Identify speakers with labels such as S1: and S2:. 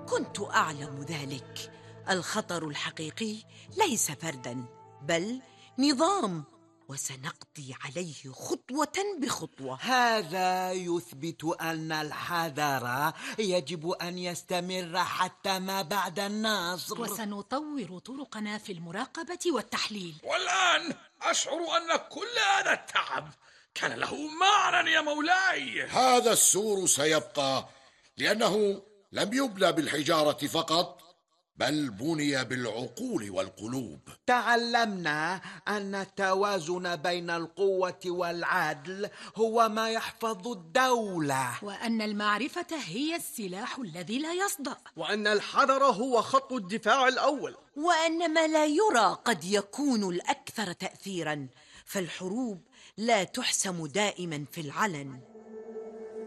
S1: كنت أعلم ذلك. الخطر الحقيقي ليس فرداً بل نظام، وسنقضي عليه خطوة بخطوة.
S2: هذا يثبت أن الحذر يجب أن يستمر حتى ما بعد النصر،
S3: وسنطور طرقنا في المراقبة والتحليل.
S4: والآن أشعر أن كل هذا التعب كان له معنى يا مولاي.
S5: هذا السور سيبقى لأنه لم يبنى بالحجارة فقط، بل بني بالعقول والقلوب.
S2: تعلمنا أن التوازن بين القوة والعدل هو ما يحفظ الدولة،
S3: وأن المعرفة هي السلاح الذي لا يصدأ،
S6: وأن الحذر هو خط الدفاع الأول،
S1: وأن ما لا يرى قد يكون الأكثر تأثيراً، فالحروب لا تحسم دائماً في العلن.